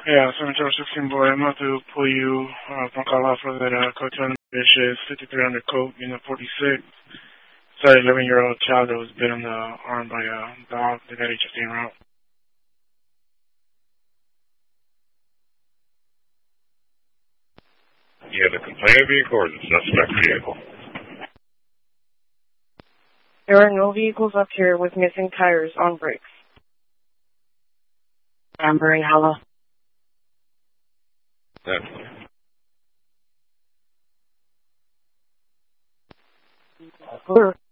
Yeah, 716 boy, I'm about to pull you from call off for that cartel is 5300 coat, unit 46. It's an 11-year-old child that was bit on the arm by a dog. They got HFD en route. You have a complainant vehicle or the suspect vehicle? There are no vehicles up here with missing tires on brakes. Amber Hello. Definitely.